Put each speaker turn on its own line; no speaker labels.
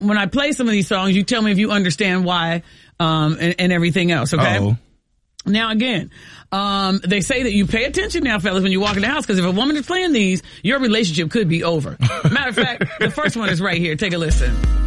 when I play some of these songs, you tell me if you understand why, and everything else, okay?
Uh-oh.
Now again, they say that you pay attention now, fellas, when you walk in the house, because if a woman is playing these, your relationship could be over. Matter of fact, the first one is right here. Take a listen.